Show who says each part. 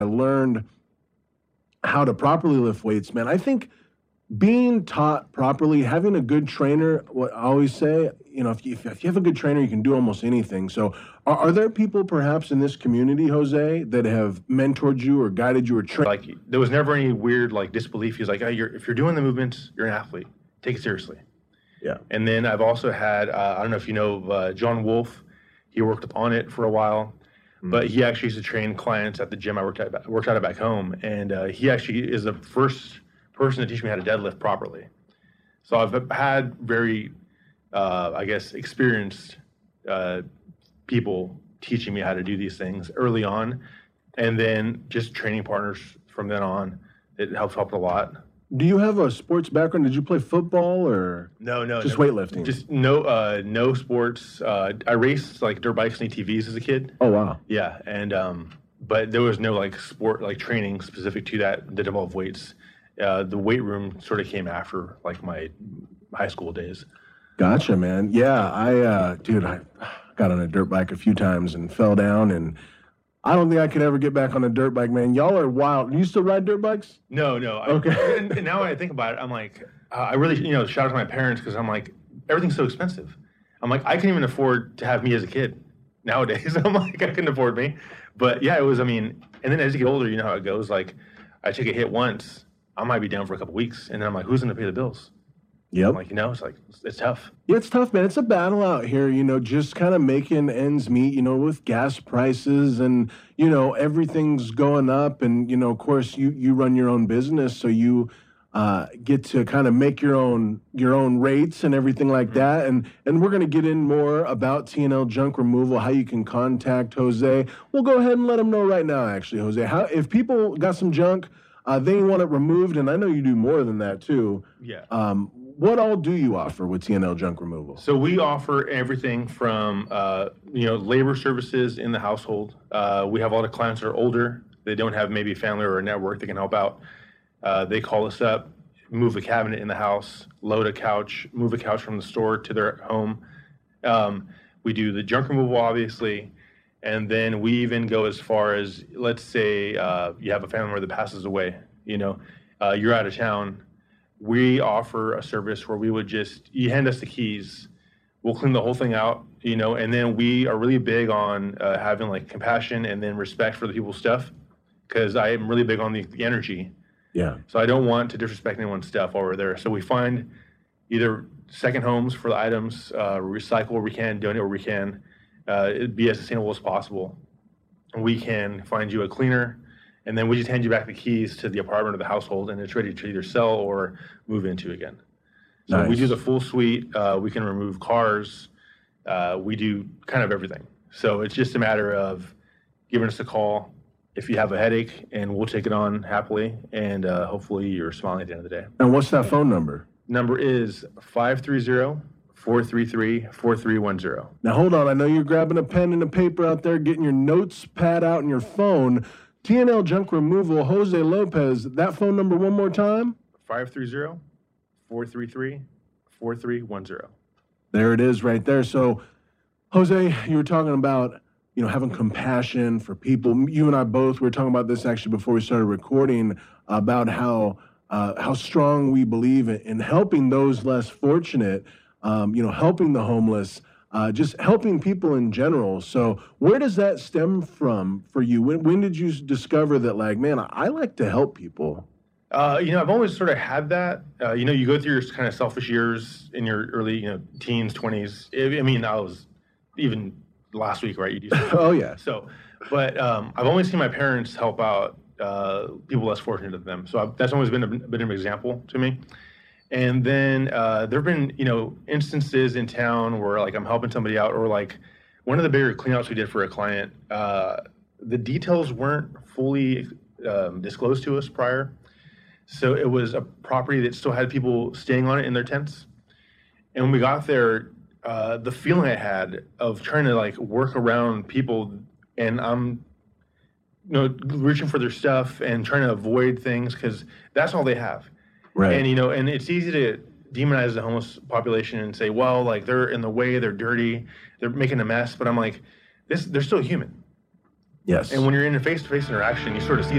Speaker 1: I learned how to properly lift weights, man. I think being taught properly, having a good trainer, what I always say, if you have a good trainer, you can do almost anything. So are there people perhaps in this community, Jose, that have mentored you or guided you or trained?
Speaker 2: Like, there was never any weird, like, disbelief. He's like, hey, if you're doing the movements, you're an athlete. Take it seriously.
Speaker 1: Yeah.
Speaker 2: And then I've also had, I don't know if you know John Wolf. He worked on it for a while. But he actually used to train clients at the gym I worked out of back home. And he actually is the first person to teach me how to deadlift properly. So I've had very, I guess, experienced people teaching me how to do these things early on. And then just training partners from then on. It helped a lot.
Speaker 1: Do you have a sports background? Did you play football or
Speaker 2: no?
Speaker 1: Just weightlifting?
Speaker 2: Just no sports. I raced like dirt bikes and ATVs as a kid.
Speaker 1: Oh wow!
Speaker 2: Yeah, and but there was no like sport like training specific to that involved weights. The weight room sort of came after like my high school days.
Speaker 1: Gotcha, man. Yeah, I got on a dirt bike a few times and fell down, and I don't think I could ever get back on a dirt bike, man. Y'all are wild. Do you still ride dirt bikes?
Speaker 2: No.
Speaker 1: Okay.
Speaker 2: And now when I think about it, I'm like, I really, shout out to my parents because I'm like, everything's so expensive. I'm like, I can't even afford to have me as a kid nowadays. I'm like, I couldn't afford me. But yeah, it was, and then as you get older, you know how it goes. Like, I take a hit once, I might be down for a couple weeks. And then I'm like, who's going to pay the bills?
Speaker 1: Yep.
Speaker 2: I'm like, it's tough.
Speaker 1: Yeah, it's tough, man. It's a battle out here, just kind of making ends meet, with gas prices and, everything's going up. And, of course, you run your own business, so you get to kind of make your own rates and everything like that. And we're going to get in more about TNL Junk Removal, how you can contact Jose. We'll go ahead and let them know right now, actually, Jose. If people got some junk, they want it removed, and I know you do more than that, too.
Speaker 2: Yeah.
Speaker 1: What all do you offer with TNL Junk Removal?
Speaker 2: So we offer everything from, labor services in the household. We have a lot of clients that are older. They don't have maybe a family or a network that can help out. They call us up, move a cabinet in the house, load a couch, move a couch from the store to their home. We do the junk removal, obviously. And then we even go as far as, let's say you have a family member that passes away. You're out of town. We offer a service where we would you hand us the keys, we'll clean the whole thing out, and then we are really big on having like compassion and then respect for the people's stuff, because I am really big on the energy.
Speaker 1: Yeah.
Speaker 2: So I don't want to disrespect anyone's stuff while we're there. So we find either second homes for the items, recycle where we can, donate where we can, be as sustainable as possible. And we can find you a cleaner, and then we just hand you back the keys to the apartment or the household, and it's ready to either sell or move into again. So
Speaker 1: Nice.
Speaker 2: We do the full suite. We can remove cars. We do kind of everything. So it's just a matter of giving us a call if you have a headache, and we'll take it on happily, and hopefully you're smiling at the end of the day.
Speaker 1: And what's that phone number?
Speaker 2: Number is 530-433-4310.
Speaker 1: Now, hold on. I know you're grabbing a pen and a paper out there, getting your notes pad out on your phone. TNL Junk Removal, Jose Lopez. That phone number one more time?
Speaker 2: 530-433-4310.
Speaker 1: There it is right there. So, Jose, you were talking about, having compassion for people. You and I both were talking about this actually before we started recording, about how strong we believe in helping those less fortunate, helping the homeless, just helping people in general. So where does that stem from for you? When did you discover that, like, man, I like to help people?
Speaker 2: I've always sort of had that. You go through your kind of selfish years in your early, teens, 20s. I was even last week, right? You do something.
Speaker 1: Oh, yeah.
Speaker 2: So, but I've only seen my parents help out people less fortunate than them. So that's always been a bit of an example to me. And then there have been, instances in town where, like, I'm helping somebody out, or like one of the bigger cleanouts we did for a client, the details weren't fully disclosed to us prior. So it was a property that still had people staying on it in their tents. And when we got there, the feeling I had of trying to like work around people, and I'm reaching for their stuff and trying to avoid things because that's all they have.
Speaker 1: Right.
Speaker 2: And, and it's easy to demonize the homeless population and say, well, like, they're in the way, they're dirty, they're making a mess. But I'm like, they're still human.
Speaker 1: Yes.
Speaker 2: And when you're in a face-to-face interaction, you sort of see